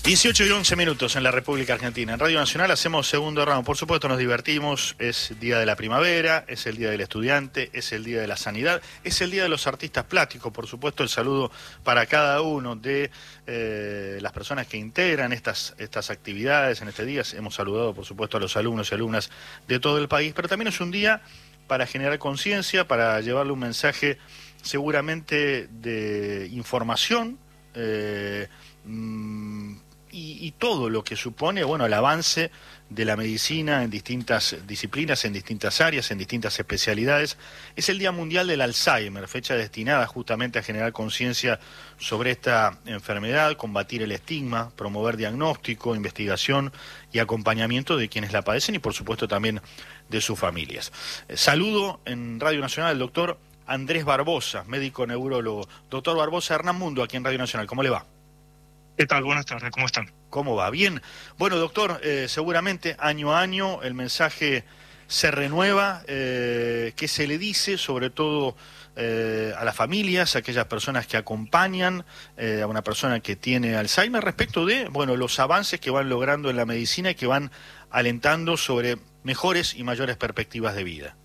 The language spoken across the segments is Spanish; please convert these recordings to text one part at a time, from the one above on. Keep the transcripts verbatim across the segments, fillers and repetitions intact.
dieciocho y once minutos en la República Argentina. En Radio Nacional hacemos segundo round. Por supuesto nos divertimos, es día de la primavera, es el día del estudiante, es el día de la sanidad, es el día de los artistas plásticos. Por supuesto el saludo para cada uno de eh, las personas que integran estas, estas actividades en este día. Hemos saludado por supuesto a los alumnos y alumnas de todo el país, pero también es un día para generar conciencia, para llevarle un mensaje seguramente de información, eh, mmm, Y, y todo lo que supone, bueno, el avance de la medicina en distintas disciplinas, en distintas áreas, en distintas especialidades. Es el Día Mundial del Alzheimer, fecha destinada justamente a generar conciencia sobre esta enfermedad, combatir el estigma, promover diagnóstico, investigación y acompañamiento de quienes la padecen y por supuesto también de sus familias. Eh, saludo en Radio Nacional al doctor Andrés Barbosa, médico neurólogo. Doctor Barbosa, Hernán Mundo, aquí en Radio Nacional, ¿cómo le va? ¿Qué tal? Buenas tardes, ¿cómo están? ¿Cómo va? Bien. Bueno, doctor, eh, seguramente año a año el mensaje se renueva. Eh, ¿Qué se le dice, sobre todo eh, a las familias, a aquellas personas que acompañan eh, a una persona que tiene Alzheimer, respecto de, bueno, los avances que van logrando en la medicina y que van alentando sobre mejores y mayores perspectivas de vida?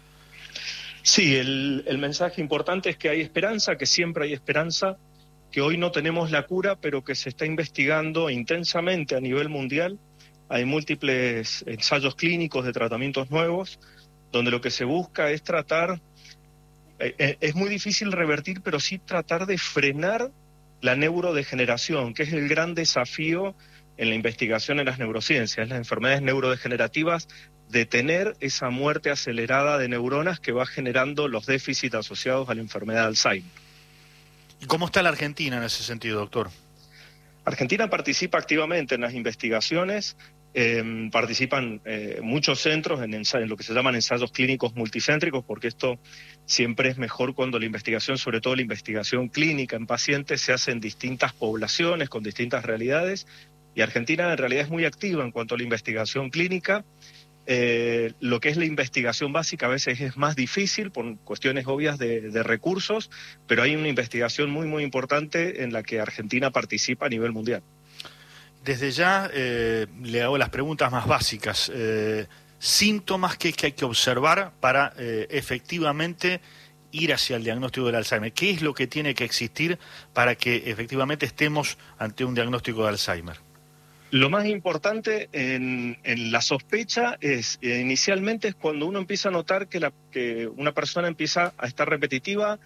Sí, el, el mensaje importante es que hay esperanza, que siempre hay esperanza, que hoy no tenemos la cura, pero que se está investigando intensamente a nivel mundial. Hay múltiples ensayos clínicos de tratamientos nuevos, donde lo que se busca es tratar, eh, es muy difícil revertir, pero sí tratar de frenar la neurodegeneración, que es el gran desafío en la investigación en las neurociencias, las enfermedades neurodegenerativas, detener esa muerte acelerada de neuronas que va generando los déficits asociados a la enfermedad de Alzheimer. ¿Y cómo está la Argentina en ese sentido, doctor? Argentina participa activamente en las investigaciones, eh, participan eh, muchos centros en, en lo que se llaman ensayos clínicos multicéntricos, porque esto siempre es mejor cuando la investigación, sobre todo la investigación clínica en pacientes, se hace en distintas poblaciones, con distintas realidades, y Argentina en realidad es muy activa en cuanto a la investigación clínica. Eh, lo que es la investigación básica a veces es más difícil por cuestiones obvias de, de recursos, pero hay una investigación muy muy importante en la que Argentina participa a nivel mundial. Desde ya eh, le hago las preguntas más básicas. Eh, síntomas que, que hay que observar para eh, efectivamente ir hacia el diagnóstico del Alzheimer. ¿Qué es lo que tiene que existir para que efectivamente estemos ante un diagnóstico de Alzheimer? Lo más importante en, en la sospecha es, eh, inicialmente es cuando uno empieza a notar que, la, que una persona empieza a estar repetitiva,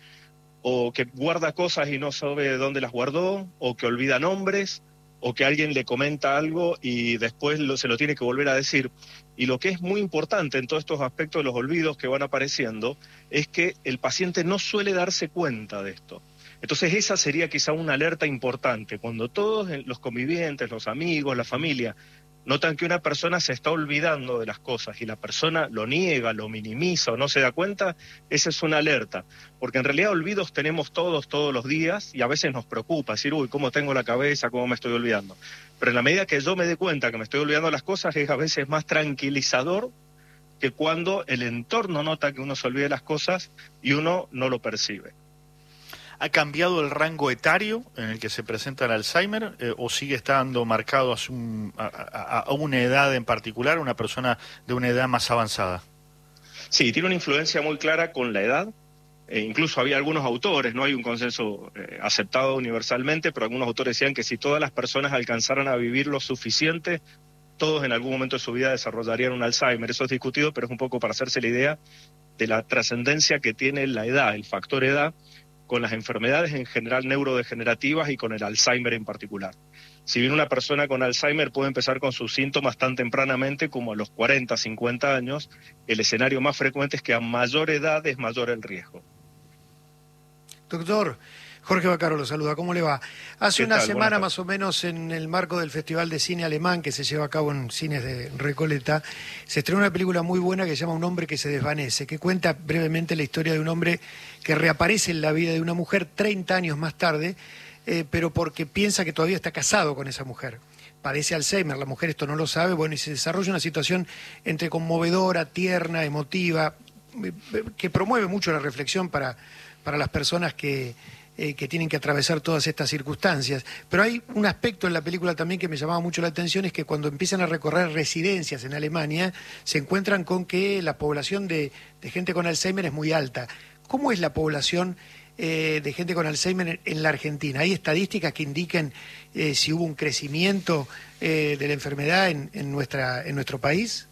o que guarda cosas y no sabe dónde las guardó, o que olvida nombres, o que alguien le comenta algo y después lo, se lo tiene que volver a decir. Y lo que es muy importante en todos estos aspectos de los olvidos que van apareciendo es que el paciente no suele darse cuenta de esto. Entonces esa sería quizá una alerta importante. Cuando todos los convivientes, los amigos, la familia, notan que una persona se está olvidando de las cosas y la persona lo niega, lo minimiza o no se da cuenta, esa es una alerta. Porque en realidad olvidos tenemos todos, todos los días, y a veces nos preocupa decir, uy, ¿cómo tengo la cabeza? ¿Cómo me estoy olvidando? Pero en la medida que yo me dé cuenta que me estoy olvidando las cosas, es a veces más tranquilizador que cuando el entorno nota que uno se olvida de las cosas y uno no lo percibe. ¿Ha cambiado el rango etario en el que se presenta el Alzheimer eh, o sigue estando marcado a, un, a, a, a una edad en particular, una persona de una edad más avanzada? Sí, tiene una influencia muy clara con la edad. Eh, incluso había algunos autores, no hay un consenso eh, aceptado universalmente, pero algunos autores decían que si todas las personas alcanzaran a vivir lo suficiente, todos en algún momento de su vida desarrollarían un Alzheimer. Eso es discutido, pero es un poco para hacerse la idea de la trascendencia que tiene la edad, el factor edad, con las enfermedades en general neurodegenerativas y con el Alzheimer en particular. Si bien una persona con Alzheimer puede empezar con sus síntomas tan tempranamente como a los cuarenta, cincuenta años, el escenario más frecuente es que a mayor edad es mayor el riesgo. Doctor, Jorge Baccaro lo saluda, ¿cómo le va? Hace una tal? semana más o menos, en el marco del Festival de Cine Alemán que se lleva a cabo en cines de Recoleta, se estrenó una película muy buena que se llama Un hombre que se desvanece, que cuenta brevemente la historia de un hombre que reaparece en la vida de una mujer treinta años más tarde, eh, pero porque piensa que todavía está casado con esa mujer. Padece Alzheimer, la mujer esto no lo sabe, bueno, y se desarrolla una situación entre conmovedora, tierna, emotiva, eh, que promueve mucho la reflexión para, para las personas que eh, que tienen que atravesar todas estas circunstancias. Pero hay un aspecto en la película también que me llamaba mucho la atención, es que cuando empiezan a recorrer residencias en Alemania, se encuentran con que la población de, de gente con Alzheimer es muy alta. ¿Cómo es la población eh, de gente con Alzheimer en, en la Argentina? ¿Hay estadísticas que indiquen eh, si hubo un crecimiento eh, de la enfermedad en, en, nuestra, en nuestro país?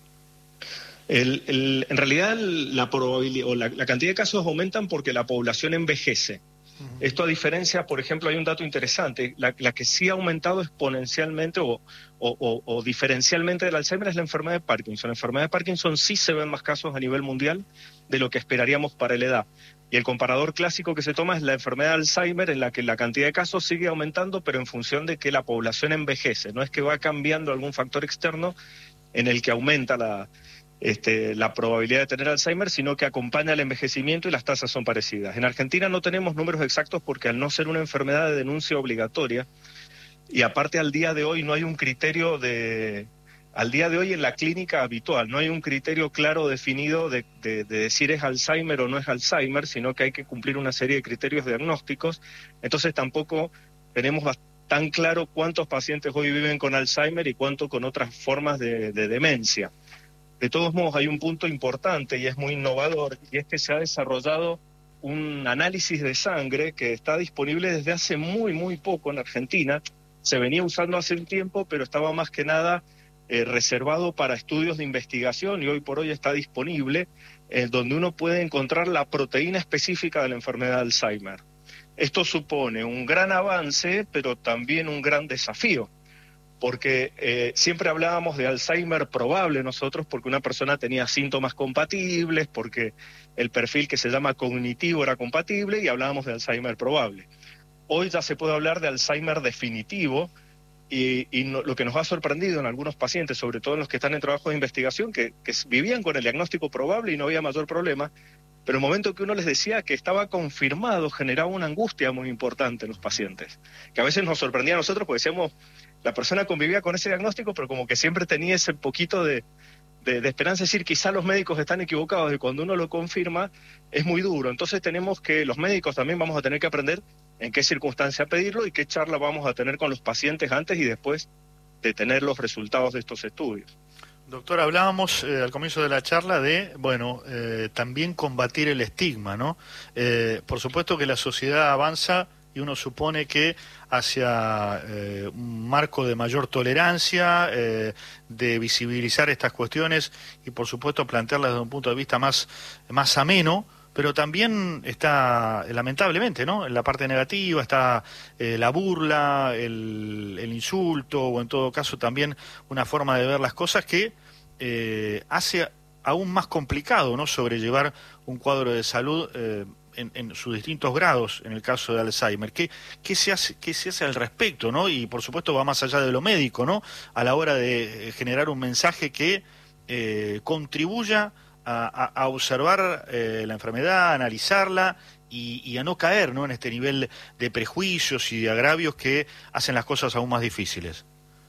El, el, en realidad la probabilidad o la, la cantidad de casos aumentan porque la población envejece. Uh-huh. Esto a diferencia, por ejemplo, hay un dato interesante, la, la que sí ha aumentado exponencialmente o, o, o, o diferencialmente del Alzheimer es la enfermedad de Parkinson. La enfermedad de Parkinson sí se ven más casos a nivel mundial de lo que esperaríamos para la edad. Y el comparador clásico que se toma es la enfermedad de Alzheimer, en la que la cantidad de casos sigue aumentando, pero en función de que la población envejece. No es que va cambiando algún factor externo en el que aumenta la... Este, la probabilidad de tener Alzheimer, sino que acompaña el envejecimiento y las tasas son parecidas. En Argentina no tenemos números exactos porque al no ser una enfermedad de denuncia obligatoria, y aparte al día de hoy no hay un criterio de... Al día de hoy en la clínica habitual no hay un criterio claro definido de, de, de decir es Alzheimer o no es Alzheimer, sino que hay que cumplir una serie de criterios diagnósticos, entonces tampoco tenemos tan claro cuántos pacientes hoy viven con Alzheimer y cuánto con otras formas de, de demencia. De todos modos, hay un punto importante y es muy innovador, y es que se ha desarrollado un análisis de sangre que está disponible desde hace muy, muy poco en Argentina. Se venía usando hace un tiempo, pero estaba más que nada eh, reservado para estudios de investigación, y hoy por hoy está disponible, eh, donde uno puede encontrar la proteína específica de la enfermedad de Alzheimer. Esto supone un gran avance, pero también un gran desafío, porque eh, siempre hablábamos de Alzheimer probable nosotros, porque una persona tenía síntomas compatibles, porque el perfil que se llama cognitivo era compatible, y hablábamos de Alzheimer probable. Hoy ya se puede hablar de Alzheimer definitivo, y, y no, lo que nos ha sorprendido en algunos pacientes, sobre todo en los que están en trabajo de investigación, que, que vivían con el diagnóstico probable y no había mayor problema, pero el momento que uno les decía que estaba confirmado generaba una angustia muy importante en los pacientes, que a veces nos sorprendía a nosotros porque decíamos, la persona convivía con ese diagnóstico, pero como que siempre tenía ese poquito de, de, de esperanza, es decir, quizá los médicos están equivocados, y cuando uno lo confirma es muy duro. Entonces tenemos que, los médicos también vamos a tener que aprender en qué circunstancia pedirlo y qué charla vamos a tener con los pacientes antes y después de tener los resultados de estos estudios. Doctor, hablábamos eh, al comienzo de la charla de, bueno, eh, también combatir el estigma, ¿no? Eh, por supuesto que la sociedad avanza y uno supone que hacia eh, un marco de mayor tolerancia, eh, de visibilizar estas cuestiones y por supuesto plantearlas desde un punto de vista más, más ameno, pero también está, lamentablemente, ¿no?, en la parte negativa está eh, la burla, el, el insulto, o en todo caso también una forma de ver las cosas que eh, hace aún más complicado, ¿no?, sobrellevar un cuadro de salud eh, En, en sus distintos grados, en el caso de Alzheimer. ¿Qué, qué, se hace, qué se hace al respecto, ¿no? Y por supuesto va más allá de lo médico, ¿no?, a la hora de generar un mensaje que eh, contribuya a, a, a observar eh, la enfermedad, a analizarla y, y a no caer, ¿no?, en este nivel de prejuicios y de agravios que hacen las cosas aún más difíciles.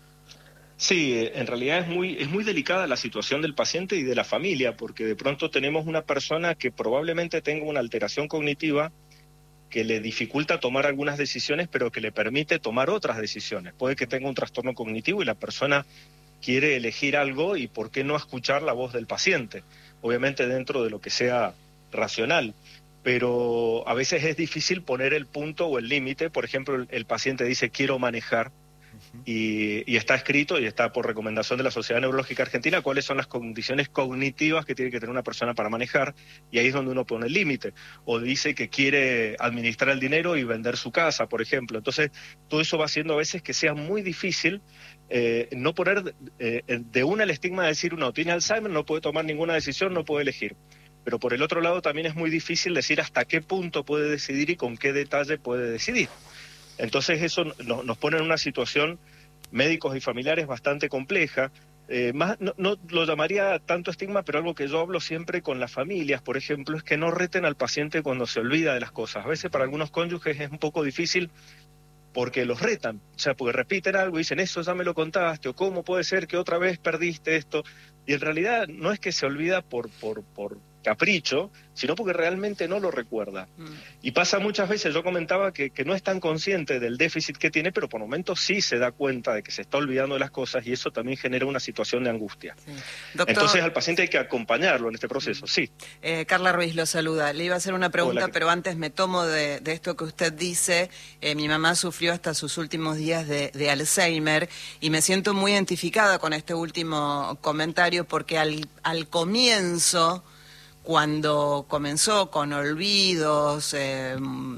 Sí, en realidad es muy, es muy delicada la situación del paciente y de la familia, porque de pronto tenemos una persona que probablemente tenga una alteración cognitiva que le dificulta tomar algunas decisiones, pero que le permite tomar otras decisiones. Puede que tenga un trastorno cognitivo y la persona quiere elegir algo, y ¿por qué no escuchar la voz del paciente? Obviamente dentro de lo que sea racional, pero a veces es difícil poner el punto o el límite. Por ejemplo, el, el paciente dice quiero manejar, Y, y está escrito y está por recomendación de la Sociedad Neurológica Argentina cuáles son las condiciones cognitivas que tiene que tener una persona para manejar, y ahí es donde uno pone el límite. O dice que quiere administrar el dinero y vender su casa, por ejemplo. Entonces, todo eso va haciendo a veces que sea muy difícil eh, no poner eh, de una el estigma de decir uno tiene Alzheimer, no puede tomar ninguna decisión, no puede elegir. Pero por el otro lado también es muy difícil decir hasta qué punto puede decidir y con qué detalle puede decidir. Entonces eso nos pone en una situación, médicos y familiares, bastante compleja. Eh, más, no, no lo llamaría tanto estigma, pero algo que yo hablo siempre con las familias, por ejemplo, es que no reten al paciente cuando se olvida de las cosas. A veces para algunos cónyuges es un poco difícil porque los retan, o sea, porque repiten algo y dicen, eso ya me lo contaste, o cómo puede ser que otra vez perdiste esto. Y en realidad no es que se olvida por, por, por, capricho, sino porque realmente no lo recuerda. Mm. Y pasa muchas veces, yo comentaba que, que no es tan consciente del déficit que tiene, pero por momentos sí se da cuenta de que se está olvidando de las cosas y eso también genera una situación de angustia. Sí. Doctor, entonces al paciente hay que acompañarlo en este proceso, sí. Eh, Carla Ruiz lo saluda. Le iba a hacer una pregunta, Hola, pero antes me tomo de, de esto que usted dice. Eh, mi mamá sufrió hasta sus últimos días de, de Alzheimer y me siento muy identificada con este último comentario porque al, al comienzo, cuando comenzó con olvidos, eh,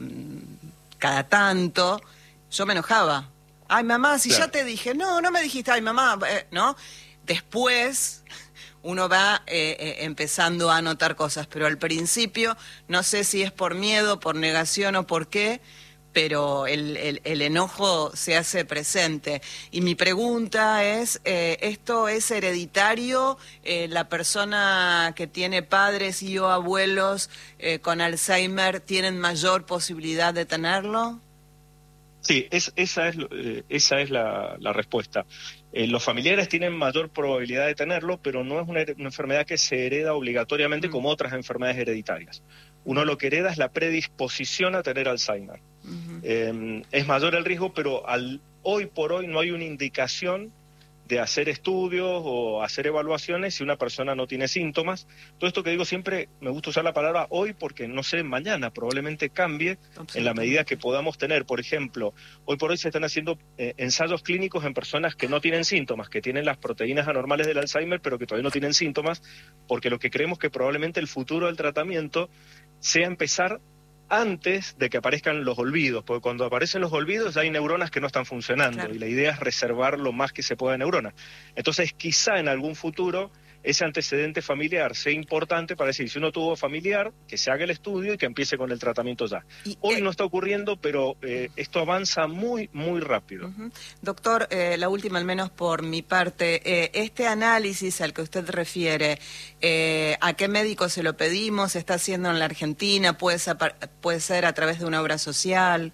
cada tanto, yo me enojaba. Ay, mamá, si claro. ya te dije, no, no me dijiste, ay, mamá, eh, ¿no? Después uno va eh, eh, empezando a notar cosas, pero al principio, no sé si es por miedo, por negación o por qué, pero el, el, el enojo se hace presente. Y mi pregunta es, eh, ¿esto es hereditario? Eh, ¿La persona que tiene padres y o abuelos eh, con Alzheimer tienen mayor posibilidad de tenerlo? Sí, es, esa es, eh, esa es la, la respuesta. Eh, los familiares tienen mayor probabilidad de tenerlo, pero no es una, una enfermedad que se hereda obligatoriamente mm. como otras enfermedades hereditarias. Uno lo que hereda es la predisposición a tener Alzheimer. Uh-huh. eh, es mayor el riesgo, pero al, hoy por hoy no hay una indicación de hacer estudios o hacer evaluaciones si una persona no tiene síntomas. Todo esto que digo siempre, me gusta usar la palabra hoy porque no sé, mañana probablemente cambie en la medida que podamos tener. Por ejemplo, hoy por hoy se están haciendo eh, ensayos clínicos en personas que no tienen síntomas, que tienen las proteínas anormales del Alzheimer, pero que todavía no tienen síntomas, porque lo que creemos que probablemente el futuro del tratamiento sea empezar antes de que aparezcan los olvidos, porque cuando aparecen los olvidos ya hay neuronas que no están funcionando, claro. y la idea es reservar lo más que se pueda de neuronas. Entonces quizá en algún futuro ese antecedente familiar sea importante para decir, si uno tuvo familiar, que se haga el estudio y que empiece con el tratamiento ya. Y, Hoy eh, no está ocurriendo, pero eh, esto avanza muy, muy rápido. Uh-huh. Doctor, eh, la última al menos por mi parte, eh, este análisis al que usted refiere, eh, ¿a qué médico se lo pedimos? ¿Se está haciendo en la Argentina? ¿Puede ser, puede ser a través de una obra social?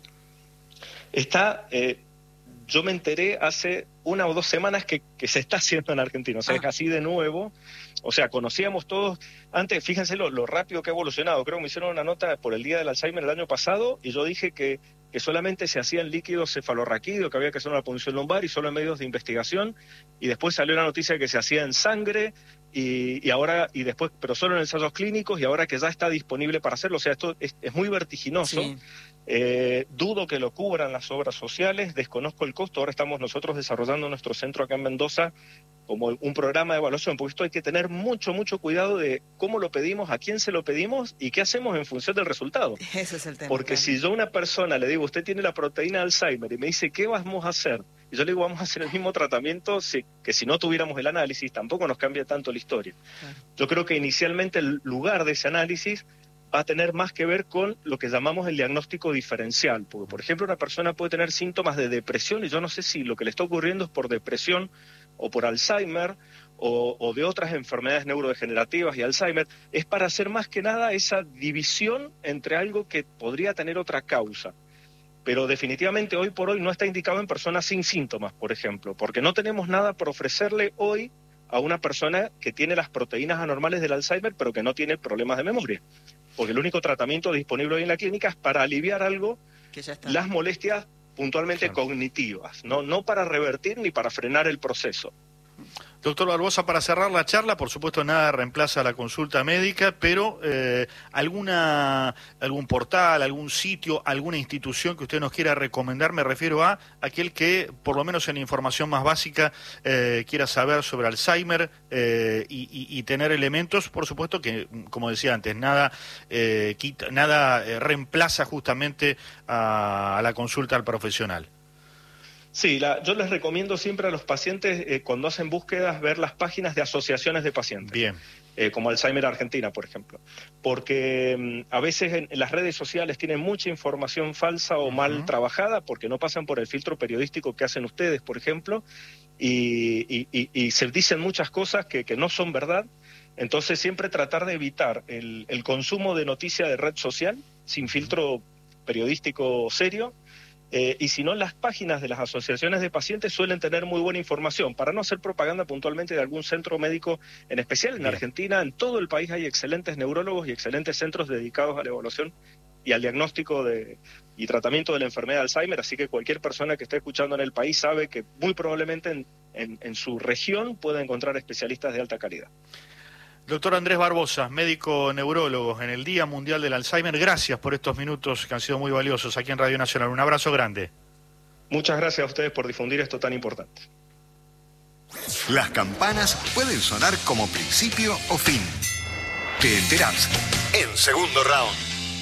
Está... Eh, Yo me enteré hace una o dos semanas que, que se está haciendo en Argentina, o sea, ah. es así de nuevo. O sea, conocíamos todos, antes, fíjense lo, lo rápido que ha evolucionado. Creo que me hicieron una nota por el Día del Alzheimer el año pasado y yo dije que, que solamente se hacía en líquido cefalorraquídeo, que había que hacer una punción lumbar y solo en medios de investigación. Y después salió la noticia de que se hacía en sangre y, y ahora, y después, pero solo en ensayos clínicos y ahora que ya está disponible para hacerlo. O sea, esto es, es muy vertiginoso. Sí. Eh, dudo que lo cubran las obras sociales, desconozco el costo. Ahora estamos nosotros desarrollando nuestro centro acá en Mendoza como un programa de evaluación, porque esto hay que tener mucho, mucho cuidado de cómo lo pedimos, a quién se lo pedimos y qué hacemos en función del resultado. Ese es el tema. Porque claro. si yo a una persona le digo, usted tiene la proteína de Alzheimer y me dice, ¿qué vamos a hacer? Y yo le digo, vamos a hacer el mismo tratamiento si, que si no tuviéramos el análisis, tampoco nos cambia tanto la historia. Claro. Yo creo que inicialmente el lugar de ese análisis va a tener más que ver con lo que llamamos el diagnóstico diferencial, porque por ejemplo una persona puede tener síntomas de depresión y yo no sé si lo que le está ocurriendo es por depresión o por Alzheimer o, o de otras enfermedades neurodegenerativas y Alzheimer. Es para hacer más que nada esa división entre algo que podría tener otra causa. Pero definitivamente hoy por hoy no está indicado en personas sin síntomas, por ejemplo, porque no tenemos nada por ofrecerle hoy a una persona que tiene las proteínas anormales del Alzheimer pero que no tiene problemas de memoria. Porque el único tratamiento disponible hoy en la clínica es para aliviar algo, que ya está. Las molestias puntualmente claro. cognitivas, ¿no? no para revertir ni para frenar el proceso. Doctor Barbosa, para cerrar la charla, por supuesto nada reemplaza la consulta médica, pero eh, alguna algún portal, algún sitio, alguna institución que usted nos quiera recomendar, me refiero a aquel que, por lo menos en la información más básica, eh, quiera saber sobre Alzheimer eh, y, y, y tener elementos, por supuesto que, como decía antes, nada eh, quita, nada eh, reemplaza justamente a, a la consulta al profesional. Sí, la, yo les recomiendo siempre a los pacientes, eh, cuando hacen búsquedas, ver las páginas de asociaciones de pacientes. Bien. Eh, como Alzheimer Argentina, por ejemplo. Porque um, a veces en, en las redes sociales tienen mucha información falsa o uh-huh. mal trabajada, porque no pasan por el filtro periodístico que hacen ustedes, por ejemplo, y, y, y, y se dicen muchas cosas que, que no son verdad. Entonces siempre tratar de evitar el, el consumo de noticia de red social, sin filtro periodístico serio, Eh, y si no, las páginas de las asociaciones de pacientes suelen tener muy buena información. Para no hacer propaganda puntualmente de algún centro médico en especial, en Bien. Argentina, en todo el país hay excelentes neurólogos y excelentes centros dedicados a la evaluación y al diagnóstico de, y tratamiento de la enfermedad de Alzheimer, así que cualquier persona que esté escuchando en el país sabe que muy probablemente en, en, en su región puede encontrar especialistas de alta calidad. Doctor Andrés Barbosa, médico neurólogo en el Día Mundial del Alzheimer, gracias por estos minutos que han sido muy valiosos aquí en Radio Nacional. Un abrazo grande. Muchas gracias a ustedes por difundir esto tan importante. Las campanas pueden sonar como principio o fin. Te enterás en Segundo Round.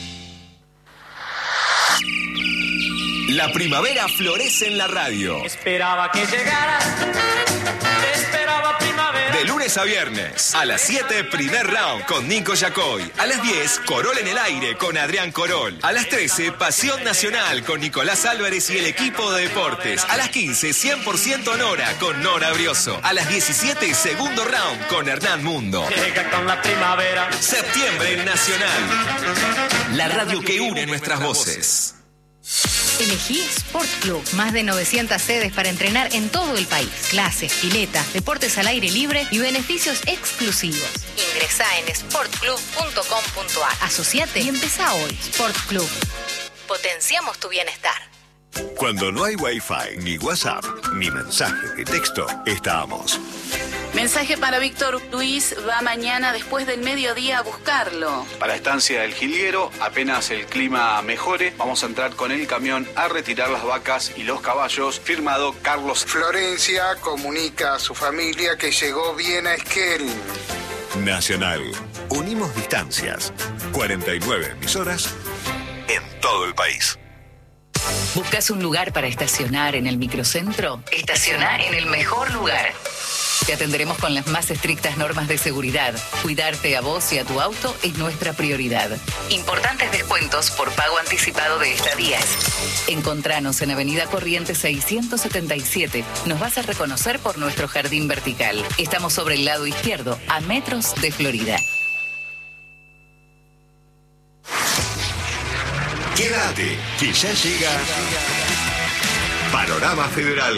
La primavera florece en la radio. Esperaba que llegara, esperaba primavera. De lunes a viernes, a las siete, primer round con Nico Yacoy. A las diez, Corol en el aire con Adrián Corol. A las trece, Pasión Nacional con Nicolás Álvarez y el equipo de deportes. A las quince, cien por ciento Nora con Nora Brioso. A las diecisiete, segundo round con Hernán Mundo. Llega con la primavera. Septiembre en Nacional. La radio que une nuestras voces. Elegí Sport Club. Más de novecientas sedes para entrenar en todo el país. Clases, piletas, deportes al aire libre y beneficios exclusivos. Ingresá en sport club punto com punto a r. Asociate y empezá hoy. Sport Club. Potenciamos tu bienestar. Cuando no hay Wi-Fi, ni WhatsApp, ni mensaje de texto, estamos. Mensaje para Víctor Luis, va mañana después del mediodía a buscarlo. Para Estancia del Jilguero, apenas el clima mejore, vamos a entrar con el camión a retirar las vacas y los caballos. Firmado Carlos. Florencia comunica a su familia que llegó bien a Esquel. Nacional. Unimos distancias. cuarenta y nueve emisoras en todo el país. ¿Buscas un lugar para estacionar en el microcentro? Estacioná en el mejor lugar. Te atenderemos con las más estrictas normas de seguridad. Cuidarte a vos y a tu auto es nuestra prioridad. Importantes descuentos por pago anticipado de estadías. Encontranos en Avenida Corrientes seiscientos setenta y siete. Nos vas a reconocer por nuestro jardín vertical. Estamos sobre el lado izquierdo, a metros de Florida. Quédate, que ya llega Panorama Federal.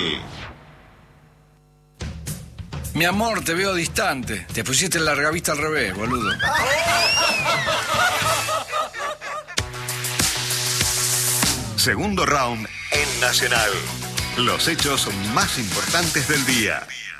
Mi amor, te veo distante. Te pusiste el largavista al revés, boludo. Segundo round en Nacional. Los hechos más importantes del día.